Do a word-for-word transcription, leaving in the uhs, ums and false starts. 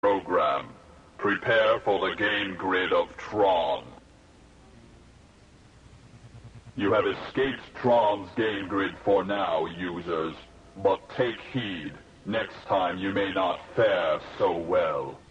Program. Prepare for the game grid of Tron. You have escaped Tron's game grid for now, users. But take heed. Next time you may not fare so well.